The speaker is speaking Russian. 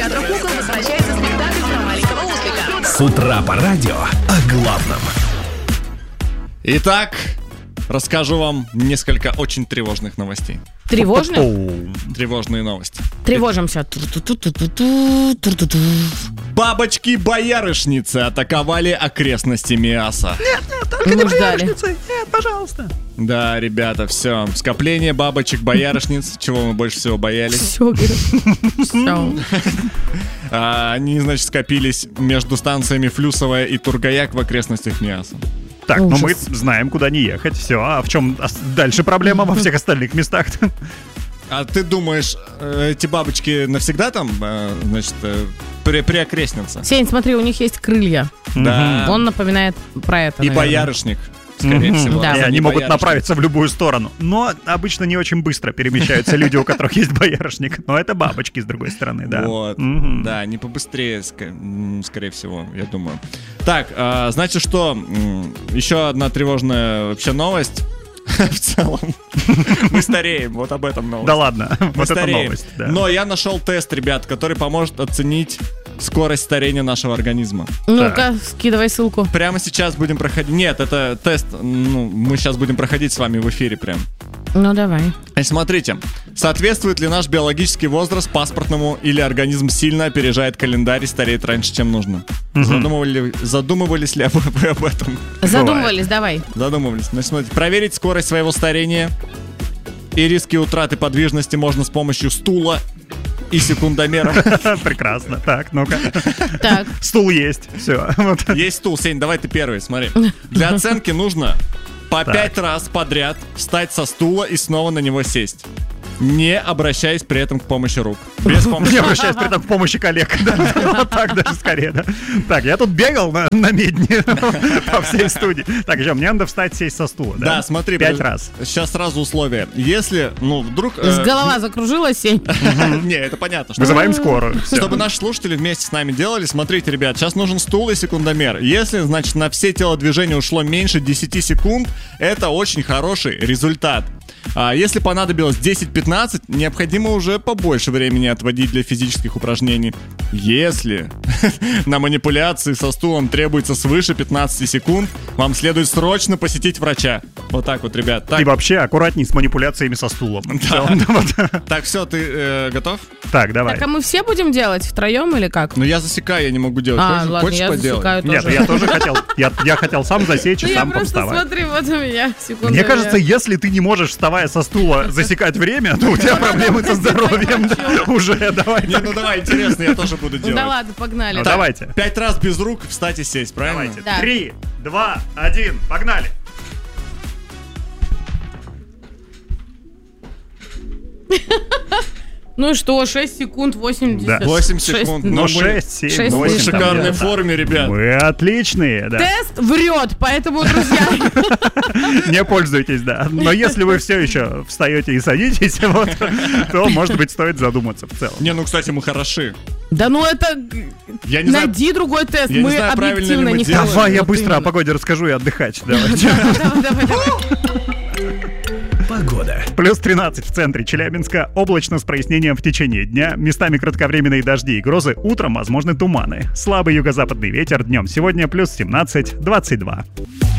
театра кукол возвращается спектакль про маленького ослика. С утра по радио о главном. Итак, расскажу вам несколько очень тревожных новостей. Тревожно? Тревожные новости. Тревожимся. Бабочки-боярышницы атаковали окрестности Миаса. Нет, только не боярышницы. Нет, пожалуйста. Да, ребята, все. Скопление бабочек-боярышниц. Чего мы больше всего боялись? Все, все. Они, значит, скопились между станциями Флюсовая и Тургаяк в окрестностях Миаса. Так, ну мы знаем, куда не ехать. Все, а в чем дальше проблема во всех остальных местах? А ты думаешь, эти бабочки навсегда там, значит, приокрестнятся? Сень, смотри, у них есть крылья. Да. Он напоминает про это, И наверное. боярышник, скорее всего. Да. И они могут направиться в любую сторону. Но обычно не очень быстро перемещаются люди, у которых есть боярышник. Но это бабочки, с другой стороны, да. Вот, да, не побыстрее, скорее всего, я думаю. Так, значит, что еще одна тревожная вообще новость. В целом, мы стареем, вот об этом новость. Да ладно, Мы вот это стареем. новость. Да. Но я нашел тест, ребят, который поможет оценить скорость старения нашего организма. Ну-ка, скидывай ссылку. Прямо сейчас будем проходить. Нет, это тест, мы сейчас будем проходить с вами в эфире прям. Ну, давай. И смотрите, соответствует ли наш биологический возраст паспортному, или организм сильно опережает календарь и стареет раньше, чем нужно? Задумывались ли вы об этом? Задумывались, давай. Задумывались. Значит, смотрите, проверить скорость своего старения и риски утраты подвижности можно с помощью стула и секундомера. Прекрасно. Так, ну-ка. Так. Стул есть. Все. Есть стул, Сень, давай ты первый, смотри. Для оценки нужно по 5 раз подряд встать со стула и снова на него сесть, не обращаясь при этом к помощи рук. Без помощи. Не обращаясь при этом к помощи коллег. Вот так даже скорее, да. Так, я тут бегал на медне по всей студии. Так, еще мне надо встать, сесть со стула, да? Да, смотри. 5 раз. Сейчас сразу условия. Если, вдруг... Голова закружилась, Сень? Не, это понятно. Вызываем скорую. Чтобы наши слушатели вместе с нами делали, смотрите, ребят, сейчас нужен стул и секундомер. Если, значит, на все телодвижения ушло меньше 10 секунд, это очень хороший результат. А если понадобилось 10-15, необходимо уже побольше времени отводить для физических упражнений. Если на манипуляции со стулом требуется свыше 15 секунд, вам следует срочно посетить врача. Вот так вот, ребят. Так. И вообще аккуратней с манипуляциями со стулом. Так, все, ты готов? Так, давай. Так, а мы все будем делать втроем или как? Ну, я засекаю, я не могу делать. Ладно, Хочешь я поделать? засекаю тоже. Нет, я тоже хотел. Я хотел сам засечь и сам просто повставать. смотри, вот у меня секунду. Мне кажется, если ты не можешь, вставая со стула, засекать время, то у тебя проблемы со здоровьем уже. Давай. Не, ну давай, интересно, я тоже буду делать. Да ладно, погнали. Ну, давайте. 5 раз без рук встать и сесть, правильно? Давайте. Да. 3, 2, 1, погнали. Ну и что, 6 секунд, 80. Да. 8 секунд. Ну, мы 6, 7, 6 в 8. шикарной форме, ребят. Мы отличные, да. Тест врет, поэтому, друзья, Не пользуйтесь, да. Но если вы все еще встаете и садитесь, вот, то, может быть, стоит задуматься в целом. Не, ну, кстати, мы хороши. да ну это... Я не знаю, Найди другой тест, я не мы знаю, правильно ли объективно мы не делаем. хороши. Давай я Вот быстро о именно. погоде расскажу и отдыхать. Давай. Давай. Погода. Плюс 13 в центре Челябинска. Облачно с прояснением в течение дня. Местами кратковременные дожди и грозы. Утром возможны туманы. Слабый юго-западный ветер днем. Сегодня плюс 17, 22.